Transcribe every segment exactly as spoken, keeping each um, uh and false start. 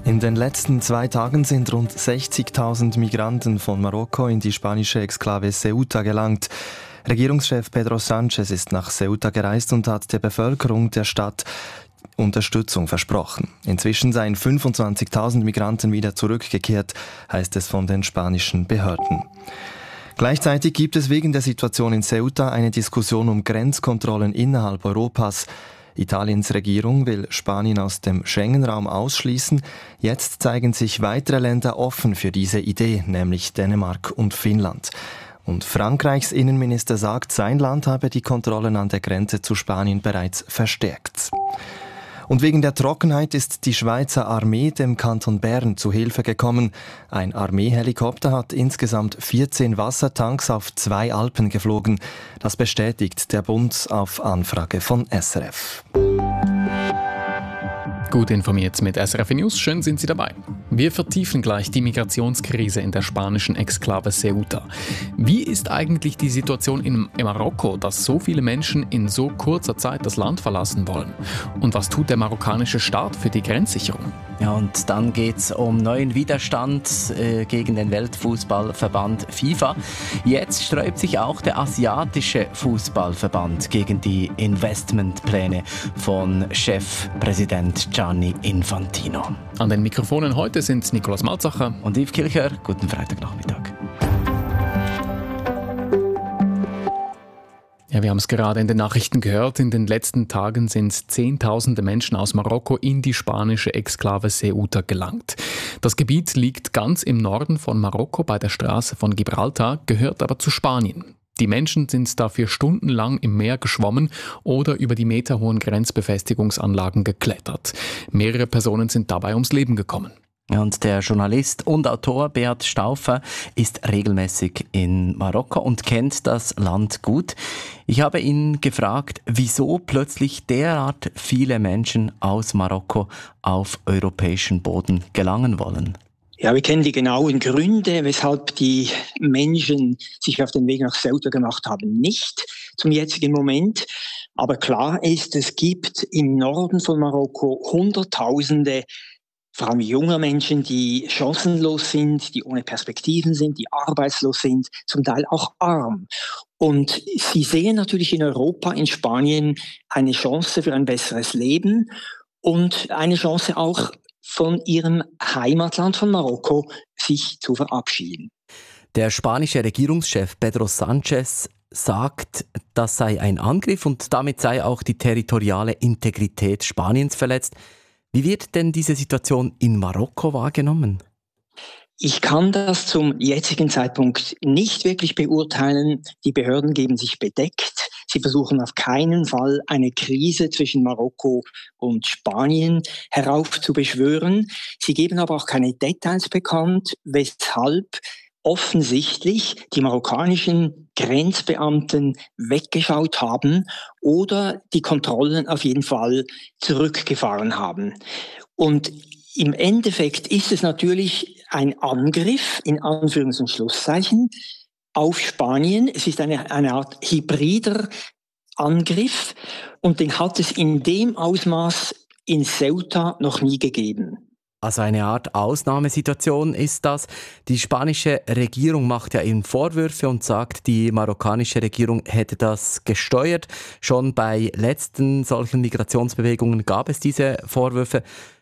In den letzten zwei Tagen sind rund sechzigtausend Migranten von Marokko in die spanische Exklave Ceuta gelangt. Regierungschef Pedro Sánchez ist nach Ceuta gereist und hat der Bevölkerung der Stadt Unterstützung versprochen. Inzwischen seien fünfundzwanzigtausend Migranten wieder zurückgekehrt, heißt es von den spanischen Behörden. Gleichzeitig gibt es wegen der Situation in Ceuta eine Diskussion um Grenzkontrollen innerhalb Europas. Italiens Regierung will Spanien aus dem Schengen-Raum ausschließen. Jetzt zeigen sich weitere Länder offen für diese Idee, nämlich Dänemark und Finnland. Und Frankreichs Innenminister sagt, sein Land habe die Kontrollen an der Grenze zu Spanien bereits verstärkt. Und wegen der Trockenheit ist die Schweizer Armee dem Kanton Bern zu Hilfe gekommen. Ein Armeehelikopter hat insgesamt vierzehn Wassertanks auf zwei Alpen geflogen. Das bestätigt der Bund auf Anfrage von S R F. Gut informiert mit S R F News, schön sind Sie dabei. Wir vertiefen gleich die Migrationskrise in der spanischen Exklave Ceuta. Wie ist eigentlich die Situation in Marokko, dass so viele Menschen in so kurzer Zeit das Land verlassen wollen? Und was tut der marokkanische Staat für die Grenzsicherung? Ja, und dann geht's um neuen Widerstand äh, gegen den Weltfußballverband FIFA. Jetzt sträubt sich auch der asiatische Fußballverband gegen die Investmentpläne von Chefpräsident Gianni Infantino. An den Mikrofonen heute sind Nikolaus Malzacher und Yves Kilcher. Guten Freitagnachmittag. Ja, wir haben es gerade in den Nachrichten gehört. In den letzten Tagen sind Zehntausende Menschen aus Marokko in die spanische Exklave Ceuta gelangt. Das Gebiet liegt ganz im Norden von Marokko bei der Straße von Gibraltar, gehört aber zu Spanien. Die Menschen sind dafür stundenlang im Meer geschwommen oder über die meterhohen Grenzbefestigungsanlagen geklettert. Mehrere Personen sind dabei ums Leben gekommen. Und der Journalist und Autor Beat Stauffer ist regelmäßig in Marokko und kennt das Land gut. Ich habe ihn gefragt, wieso plötzlich derart viele Menschen aus Marokko auf europäischen Boden gelangen wollen. Ja, wir kennen die genauen Gründe, weshalb die Menschen sich auf den Weg nach Ceuta gemacht haben, nicht zum jetzigen Moment. Aber klar ist, es gibt im Norden von Marokko Hunderttausende, vor allem junger Menschen, die chancenlos sind, die ohne Perspektiven sind, die arbeitslos sind, zum Teil auch arm. Und sie sehen natürlich in Europa, in Spanien eine Chance für ein besseres Leben und eine Chance auch von ihrem Heimatland von Marokko sich zu verabschieden. Der spanische Regierungschef Pedro Sánchez sagt, das sei ein Angriff und damit sei auch die territoriale Integrität Spaniens verletzt. Wie wird denn diese Situation in Marokko wahrgenommen? Ich kann das zum jetzigen Zeitpunkt nicht wirklich beurteilen. Die Behörden geben sich bedeckt. Sie versuchen auf keinen Fall eine Krise zwischen Marokko und Spanien heraufzubeschwören. Sie geben aber auch keine Details bekannt, weshalb offensichtlich die marokkanischen Grenzbeamten weggeschaut haben oder die Kontrollen auf jeden Fall zurückgefahren haben. Und im Endeffekt ist es natürlich ein Angriff, in Anführungs- und Schlusszeichen, auf Spanien. Es ist eine, eine Art hybrider Angriff und den hat es in dem Ausmaß in Ceuta noch nie gegeben. Also eine Art Ausnahmesituation ist das. Die spanische Regierung macht ja eben Vorwürfe und sagt, die marokkanische Regierung hätte das gesteuert. Schon bei letzten solchen Migrationsbewegungen gab es diese Vorwürfe.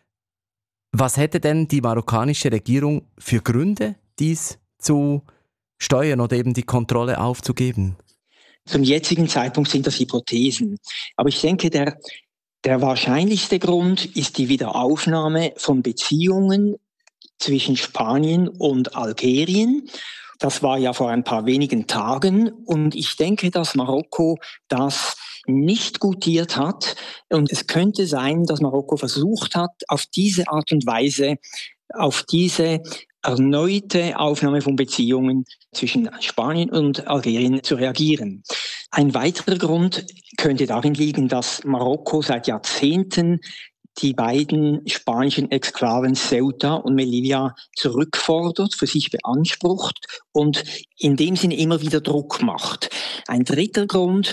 Was hätte denn die marokkanische Regierung für Gründe, dies zu steuern oder eben die Kontrolle aufzugeben? Zum jetzigen Zeitpunkt sind das Hypothesen. Aber ich denke, der Der wahrscheinlichste Grund ist die Wiederaufnahme von Beziehungen zwischen Spanien und Algerien. Das war ja vor ein paar wenigen Tagen und ich denke, dass Marokko das nicht gutiert hat und es könnte sein, dass Marokko versucht hat, auf diese Art und Weise, auf diese erneute Aufnahme von Beziehungen zwischen Spanien und Algerien zu reagieren. Ein weiterer Grund könnte darin liegen, dass Marokko seit Jahrzehnten die beiden spanischen Exklaven Ceuta und Melilla zurückfordert, für sich beansprucht und in dem Sinne immer wieder Druck macht. Ein dritter Grund,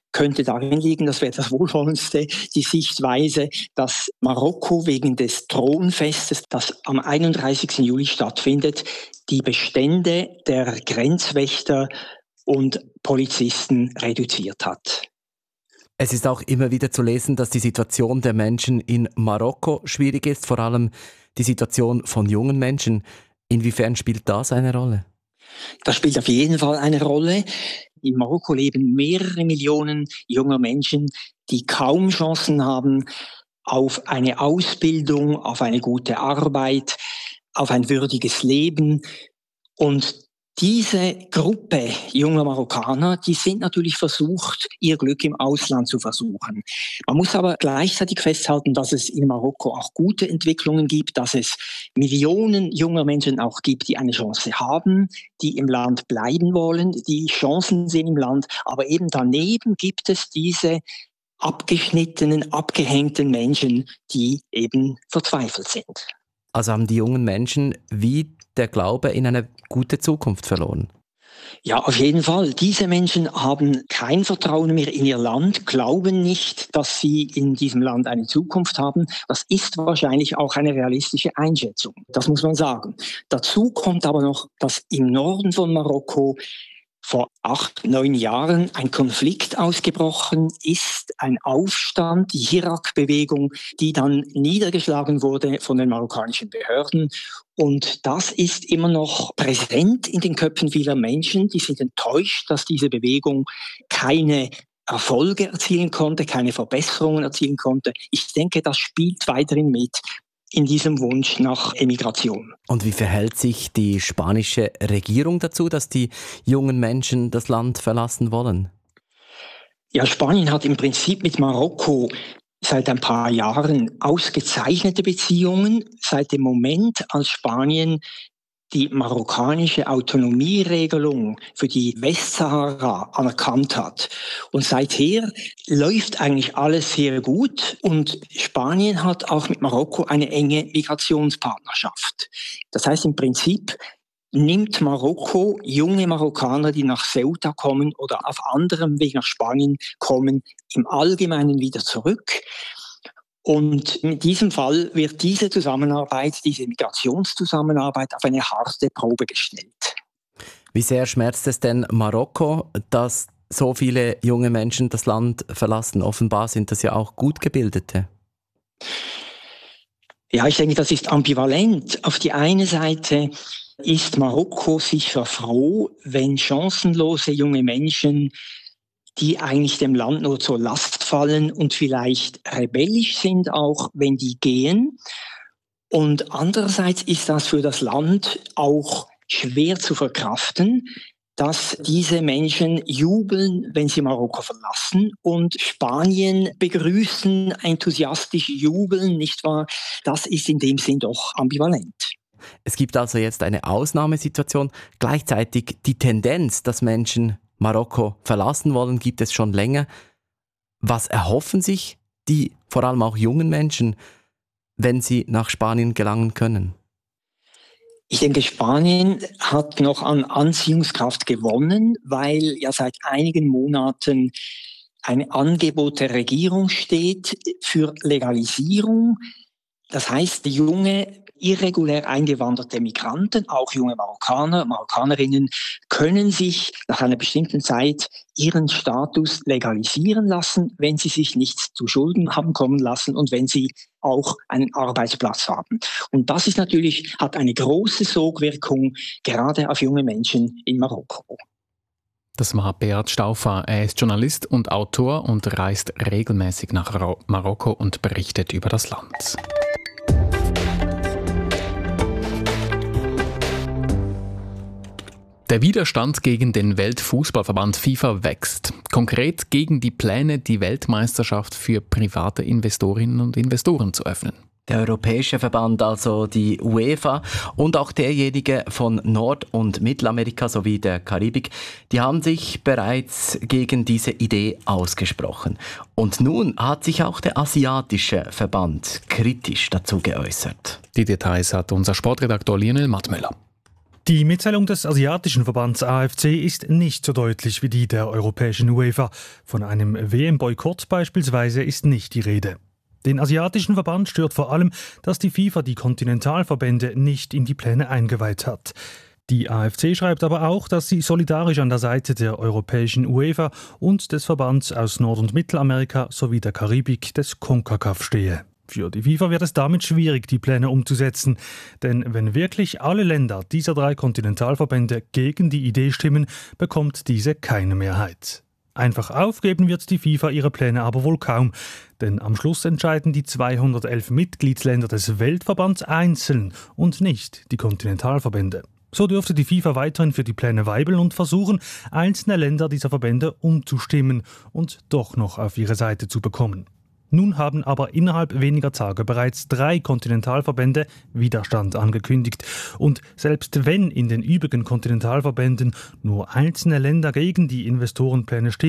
könnte darin liegen, das wäre das Wohlwollendste, die Sichtweise, dass Marokko wegen des Thronfestes, das am einunddreißigsten Juli stattfindet, die Bestände der Grenzwächter und Polizisten reduziert hat. Es ist auch immer wieder zu lesen, dass die Situation der Menschen in Marokko schwierig ist, vor allem die Situation von jungen Menschen. Inwiefern spielt das eine Rolle? Das spielt auf jeden Fall eine Rolle. In Marokko leben mehrere Millionen junger Menschen, die kaum Chancen haben auf eine Ausbildung, auf eine gute Arbeit, auf ein würdiges Leben. Und diese Gruppe junger Marokkaner, die sind natürlich versucht, ihr Glück im Ausland zu versuchen. Man muss aber gleichzeitig festhalten, dass es in Marokko auch gute Entwicklungen gibt, dass es Millionen junger Menschen auch gibt, die eine Chance haben, die im Land bleiben wollen, die Chancen sehen im Land. Aber eben daneben gibt es diese abgeschnittenen, abgehängten Menschen, die eben verzweifelt sind. Also haben die jungen Menschen wie der Glaube in eine gute Zukunft verloren? Ja, auf jeden Fall. Diese Menschen haben kein Vertrauen mehr in ihr Land, glauben nicht, dass sie in diesem Land eine Zukunft haben. Das ist wahrscheinlich auch eine realistische Einschätzung. Das muss man sagen. Dazu kommt aber noch, dass im Norden von Marokko vor acht, neun Jahren ein Konflikt ausgebrochen ist, ein Aufstand, die Hirak-Bewegung, die dann niedergeschlagen wurde von den marokkanischen Behörden. Und das ist immer noch präsent in den Köpfen vieler Menschen. Die sind enttäuscht, dass diese Bewegung keine Erfolge erzielen konnte, keine Verbesserungen erzielen konnte. Ich denke, das spielt weiterhin mit in diesem Wunsch nach Emigration. Und wie verhält sich die spanische Regierung dazu, dass die jungen Menschen das Land verlassen wollen? Ja, Spanien hat im Prinzip mit Marokko seit ein paar Jahren ausgezeichnete Beziehungen. Seit dem Moment, als Spanien die marokkanische Autonomieregelung für die Westsahara anerkannt hat. Und seither läuft eigentlich alles sehr gut und Spanien hat auch mit Marokko eine enge Migrationspartnerschaft. Das heißt im Prinzip nimmt Marokko junge Marokkaner, die nach Ceuta kommen oder auf anderem Weg nach Spanien kommen, im Allgemeinen wieder zurück. Und in diesem Fall wird diese Zusammenarbeit, diese Migrationszusammenarbeit auf eine harte Probe gestellt. Wie sehr schmerzt es denn Marokko, dass so viele junge Menschen das Land verlassen? Offenbar sind das ja auch gut Gebildete. Ja, ich denke, das ist ambivalent. Auf die eine Seite ist Marokko sicher froh, wenn chancenlose junge Menschen, die eigentlich dem Land nur zur Last fallen und vielleicht rebellisch sind, auch wenn die gehen. Und andererseits ist das für das Land auch schwer zu verkraften, dass diese Menschen jubeln, wenn sie Marokko verlassen und Spanien begrüßen, enthusiastisch jubeln, nicht wahr? Das ist in dem Sinn doch ambivalent. Es gibt also jetzt eine Ausnahmesituation. Gleichzeitig die Tendenz, dass Menschen Marokko verlassen wollen, gibt es schon länger. Was erhoffen sich die, vor allem auch jungen Menschen, wenn sie nach Spanien gelangen können? Ich denke, Spanien hat noch an Anziehungskraft gewonnen, weil ja seit einigen Monaten ein Angebot der Regierung steht für Legalisierung. Das heißt, junge, irregulär eingewanderte Migranten, auch junge Marokkaner, Marokkanerinnen, können sich nach einer bestimmten Zeit ihren Status legalisieren lassen, wenn sie sich nichts zu Schulden haben kommen lassen und wenn sie auch einen Arbeitsplatz haben. Und das ist natürlich, hat eine große Sogwirkung, gerade auf junge Menschen in Marokko. Das war Beat Stauffer. Er ist Journalist und Autor und reist regelmäßig nach Marokko und berichtet über das Land. Der Widerstand gegen den Weltfußballverband FIFA wächst. Konkret gegen die Pläne, die Weltmeisterschaft für private Investorinnen und Investoren zu öffnen. Der Europäische Verband, also die UEFA und auch derjenige von Nord- und Mittelamerika sowie der Karibik, die haben sich bereits gegen diese Idee ausgesprochen. Und nun hat sich auch der asiatische Verband kritisch dazu geäußert. Die Details hat unser Sportredaktor Lionel Mattmüller. Die Mitteilung des asiatischen Verbands A F C ist nicht so deutlich wie die der europäischen UEFA. Von einem W M-Boykott beispielsweise ist nicht die Rede. Den asiatischen Verband stört vor allem, dass die FIFA die Kontinentalverbände nicht in die Pläne eingeweiht hat. Die A F C schreibt aber auch, dass sie solidarisch an der Seite der europäischen UEFA und des Verbands aus Nord- und Mittelamerika sowie der Karibik des CONCACAF stehe. Für die FIFA wird es damit schwierig, die Pläne umzusetzen. Denn wenn wirklich alle Länder dieser drei Kontinentalverbände gegen die Idee stimmen, bekommt diese keine Mehrheit. Einfach aufgeben wird die FIFA ihre Pläne aber wohl kaum. Denn am Schluss entscheiden die zweihundertelf Mitgliedsländer des Weltverbands einzeln und nicht die Kontinentalverbände. So dürfte die FIFA weiterhin für die Pläne weibeln und versuchen, einzelne Länder dieser Verbände umzustimmen und doch noch auf ihre Seite zu bekommen. Nun haben aber innerhalb weniger Tage bereits drei Kontinentalverbände Widerstand angekündigt. Und selbst wenn in den übrigen Kontinentalverbänden nur einzelne Länder gegen die Investorenpläne stimmen,